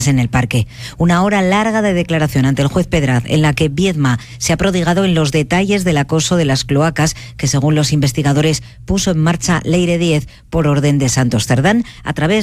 en el parque. Una hora larga de declaración ante el juez Pedraz, en la que Viedma se ha prodigado en los detalles del acoso de las cloacas que, según los investigadores, puso en marcha Leire Díez por orden de Santos Cerdán a través